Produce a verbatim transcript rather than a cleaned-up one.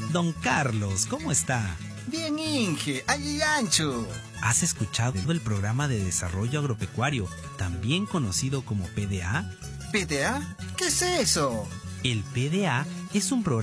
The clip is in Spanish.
Don Carlos, ¿cómo está? Bien, Inge, allí ancho. ¿Has escuchado el programa de desarrollo agropecuario, también conocido como P D A? ¿P D A? ¿Qué es eso? El P D A es un programa